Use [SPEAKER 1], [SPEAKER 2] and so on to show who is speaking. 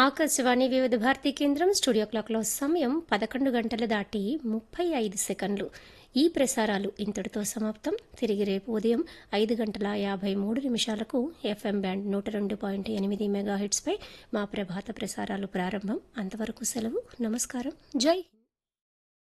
[SPEAKER 1] ఆకాశవాణి వివిధ భారతి కేంద్రం స్టూడియో క్లాక్లో సమయం 11 గంటలు దాటి 35 సెకండ్లు. ఈ ప్రసారాలు ఇంతటితో సమాప్తం. తిరిగి రేపు ఉదయం 5:53 ఎఫ్ఎం బ్యాండ్ 102.8 మెగాహెట్స్పై మా ప్రభాత ప్రసారాలు ప్రారంభం. అంతవరకు సెలవు. నమస్కారం. జై హింద్.